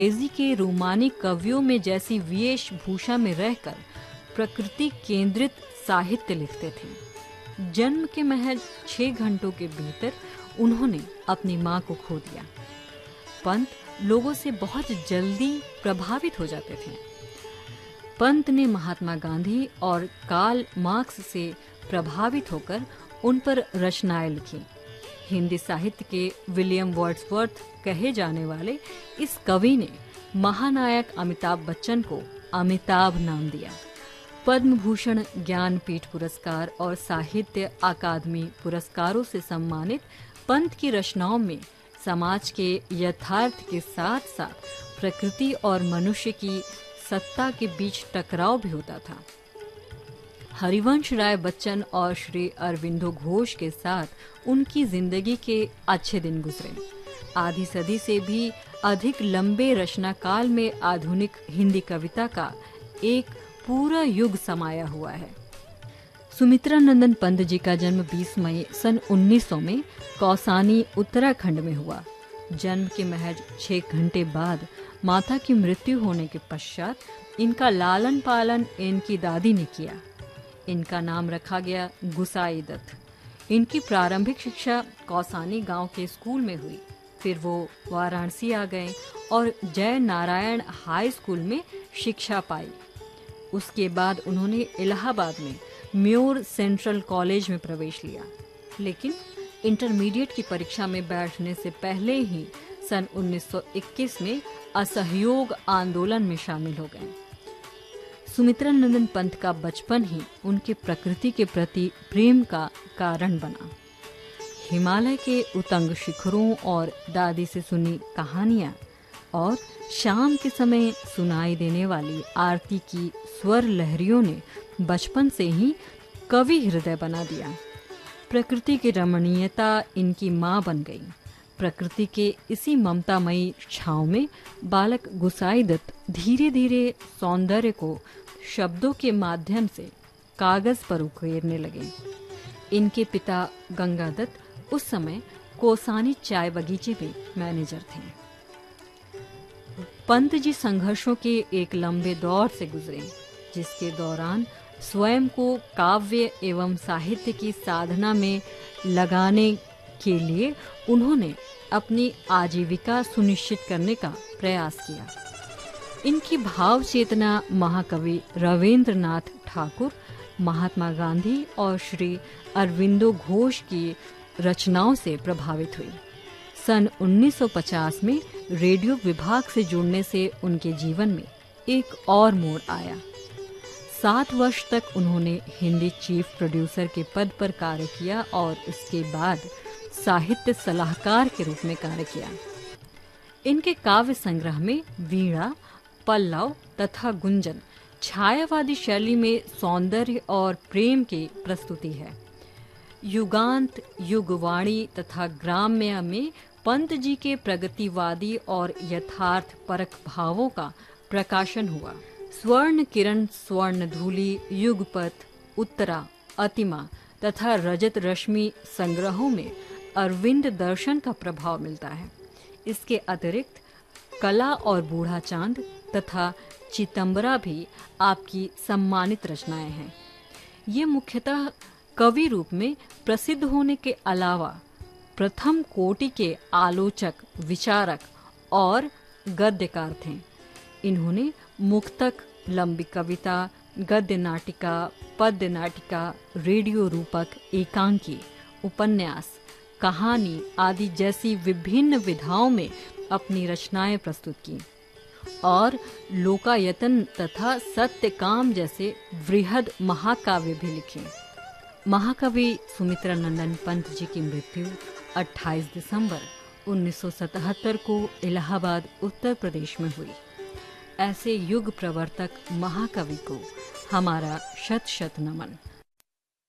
अंग्रेजी के रोमानी कवियों में जैसी वेशभूषा में रहकर प्रकृति केंद्रित साहित्य लिखते थे। जन्म के महज 6 घंटों के भीतर उन्होंने अपनी मां को खो दिया। पंत लोगों से बहुत जल्दी प्रभावित हो जाते थे। पंत ने महात्मा गांधी और कार्ल मार्क्स से प्रभावित होकर उन पर रचनाएं लिखी। हिंदी साहित्य के विलियम वर्ड्सवर्थ कहे जाने वाले इस कवि ने महानायक अमिताभ बच्चन को अमिताभ नाम दिया। पद्म भूषण, ज्ञानपीठ पुरस्कार और साहित्य अकादमी पुरस्कारों से सम्मानित पंत की रचनाओं में समाज के यथार्थ के साथ साथ प्रकृति और मनुष्य की सत्ता के बीच टकराव भी होता था। हरिवंश राय बच्चन और श्री अरविंदो घोष के साथ उनकी जिंदगी के अच्छे दिन गुजरे। आधी सदी से भी अधिक लंबे रचना काल में आधुनिक हिंदी कविता का एक पूरा युग समाया हुआ है। सुमित्रा नंदन पंत जी का जन्म 20 मई सन 1900 में कौसानी उत्तराखंड में हुआ। जन्म के महज 6 घंटे बाद माता की मृत्यु होने के पश्चात इनका लालन पालन इनकी दादी ने किया। इनका नाम रखा गया गुसाई दत्त। इनकी प्रारंभिक शिक्षा कौसानी गांव के स्कूल में हुई। फिर वो वाराणसी आ गए और जय नारायण हाई स्कूल में शिक्षा पाई। उसके बाद उन्होंने इलाहाबाद में म्योर सेंट्रल कॉलेज में प्रवेश लिया, लेकिन इंटरमीडिएट की परीक्षा में बैठने से पहले ही सन 1921 में असहयोग आंदोलन में शामिल हो गए। सुमित्रा नंदन पंत का बचपन ही उनके प्रकृति के प्रति प्रेम का कारण बना। हिमालय के उतंग शिखरों और दादी से सुनी कहानियां और शाम के समय सुनाई देने वाली आरती की स्वर लहरियों ने बचपन से ही कवि हृदय बना दिया। प्रकृति की रमणीयता इनकी मां बन गई। प्रकृति के इसी ममतामयी छांव में बालक गुसाई दत्त धीरे धीरे सौंदर्य को शब्दों के माध्यम से कागज पर उकेरने लगे। इनके पिता गंगा दत्त उस समय कोसानी चाय बगीचे में मैनेजर थे। पंत जी संघर्षों के एक लंबे दौर से गुजरे, जिसके दौरान स्वयं को काव्य एवं साहित्य की साधना में लगाने के लिए उन्होंने अपनी आजीविका सुनिश्चित करने का प्रयास किया। इनकी भाव चेतना महाकवि रविंद्रनाथ ठाकुर, महात्मा गांधी और श्री अरविंदो घोष की रचनाओं से प्रभावित हुई। सन 1950 में रेडियो विभाग से जुड़ने से उनके जीवन में एक और मोड़ आया। 7 वर्ष तक उन्होंने हिंदी चीफ प्रोड्यूसर के पद पर कार्य किया और उसके बाद साहित्य सलाहकार के रूप में कार्य किया। इनके काव्य संग्रह में वीणा, पल्लव तथा गुंजन छायावादी शैली में सौंदर्य और प्रेम की प्रस्तुति है। युगांत, युगवाणी तथा ग्राम्य में पंत जी के प्रगतिवादी और यथार्थ परक भावों का प्रकाशन हुआ। स्वर्ण किरण, स्वर्ण धूलि, युगपथ, उत्तरा, अतिमा तथा रजत रश्मि संग्रहों में अरविंद दर्शन का प्रभाव मिलता है। इसके अतिरिक्त कला और बूढ़ा चांद तथा चितंबरा भी आपकी सम्मानित रचनाएं हैं। ये मुख्यतः कवि रूप में प्रसिद्ध होने के अलावा प्रथम कोटि के आलोचक, विचारक और गद्यकार थे। इन्होंने मुक्तक, लंबी कविता, गद्य नाटिका, पद्य नाटिका, रेडियो रूपक, एकांकी, उपन्यास, कहानी आदि जैसी विभिन्न विधाओं में अपनी रचनाएं प्रस्तुत की और लोकायतन तथा सत्यकाम जैसे वृहद महाकाव्य भी लिखे। महाकवि सुमित्रा नंदन पंत जी की मृत्यु 28 दिसंबर 1977 को इलाहाबाद, उत्तर प्रदेश में हुई। ऐसे युग प्रवर्तक महाकवि को हमारा शत शत नमन।